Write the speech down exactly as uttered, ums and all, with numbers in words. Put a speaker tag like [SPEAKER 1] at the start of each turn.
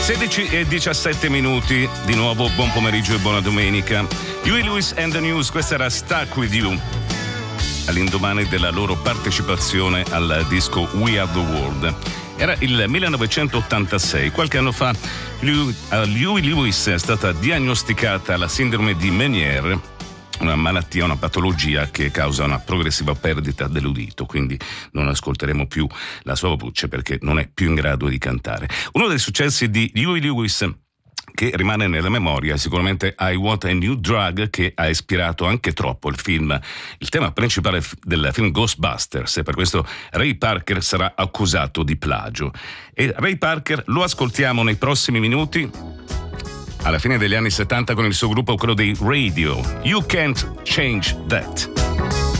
[SPEAKER 1] sedici e diciassette minuti, di nuovo buon pomeriggio e buona domenica. Huey Lewis and the News, questa era Stuck With You, all'indomani della loro partecipazione al disco We Are The World. Era il millenovecentottantasei, qualche anno fa a Huey Lewis è stata diagnosticata la sindrome di Meniere, una malattia, una patologia che causa una progressiva perdita dell'udito, quindi non ascolteremo più la sua voce perché non è più in grado di cantare. Uno dei successi di Huey Lewis che rimane nella memoria è sicuramente I Want a New Drug, che ha ispirato anche troppo il film, il tema principale del film Ghostbusters, e per questo Ray Parker sarà accusato di plagio. E Ray Parker lo ascoltiamo nei prossimi minuti, alla fine degli anni settanta, con il suo gruppo, quello dei Radio. You Can't Change That.